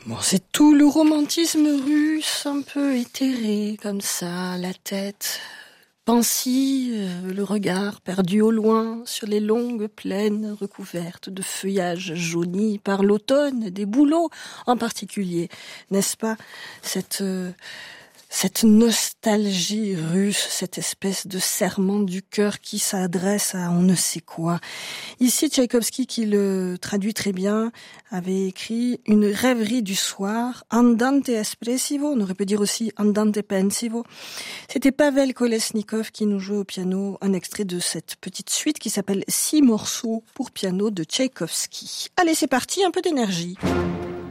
Bon, c'est tout le romantisme russe, un peu éthéré, comme ça, la tête pensive, le regard perdu au loin sur les longues plaines recouvertes de feuillages jaunis par l'automne, des bouleaux en particulier. N'est-ce pas, cette nostalgie russe, cette espèce de serrement du cœur qui s'adresse à on ne sait quoi. Ici, Tchaïkovski, qui le traduit très bien, avait écrit une rêverie du soir, andante espressivo, on aurait pu dire aussi andante pensivo. C'était Pavel Kolesnikov qui nous jouait au piano un extrait de cette petite suite qui s'appelle 6 morceaux pour piano de Tchaïkovski. Allez, c'est parti, un peu d'énergie.